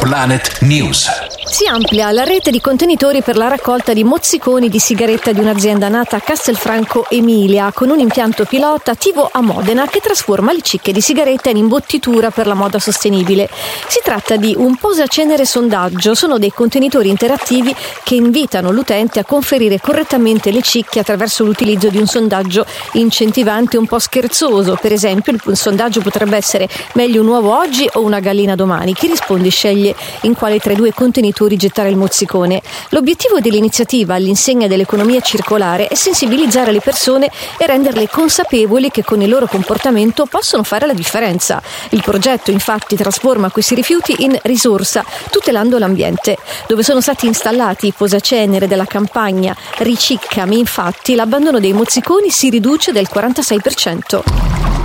Planet News. Si amplia la rete di contenitori per la raccolta di mozziconi di sigaretta di un'azienda nata a Castelfranco Emilia, con un impianto pilota attivo a Modena che trasforma le cicche di sigaretta in imbottitura per la moda sostenibile. Si tratta di un posacenere sondaggio, sono dei contenitori interattivi che invitano l'utente a conferire correttamente le cicche attraverso l'utilizzo di un sondaggio incentivante un po' scherzoso. Per esempio, il sondaggio potrebbe essere: meglio un uovo oggi o una gallina domani? Chi risponde sceglie in quale tra i due contenitori gettare il mozzicone. L'obiettivo dell'iniziativa, all'insegna dell'economia circolare, è sensibilizzare le persone e renderle consapevoli che con il loro comportamento possono fare la differenza. Il progetto infatti trasforma questi rifiuti in risorsa, tutelando l'ambiente. Dove sono stati installati i posacenere della campagna Riciccami, infatti, l'abbandono dei mozziconi si riduce del 46%.